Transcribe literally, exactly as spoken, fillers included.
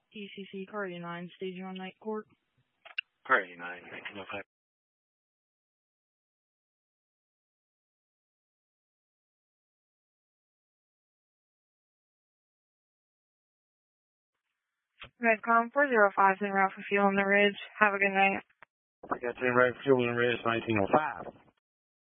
E C C Car eighty-nine, staging on night court. Car eighty-nine, nineteen oh five. Redcom four zero five, send route for fuel on the ridge. Have a good night. I got ten right fuel on the ridge, nineteen oh five.